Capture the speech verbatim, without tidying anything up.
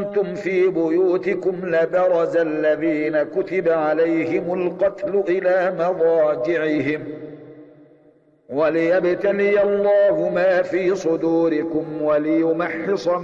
كنتم في بيوتكم لبرز الذين كتب عليهم القتل إلى مضاجعهم وليبتلي الله ما في صدوركم وليمحص